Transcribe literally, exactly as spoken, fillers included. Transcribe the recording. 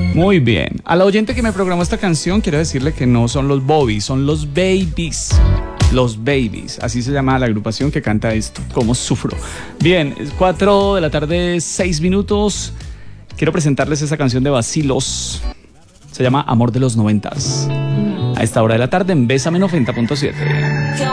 Muy bien. A la oyente que me programó esta canción, quiero decirle que no son los Bobbies, son los Babies. Los Babies, así se llama la agrupación que canta esto. ¿Cómo sufro? Bien, es cuatro de la tarde, seis minutos. Quiero presentarles esa canción de Bacilos. Se llama Amor de los Noventas. A esta hora de la tarde en Bésame noventa punto siete.